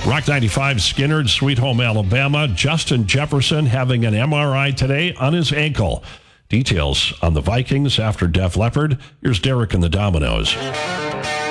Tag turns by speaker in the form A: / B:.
A: Rock 95 Skinnerd, Sweet Home, Alabama. Justin Jefferson having an MRI today on his ankle. Details on the Vikings after Def Leppard. Here's Derek and the Dominoes.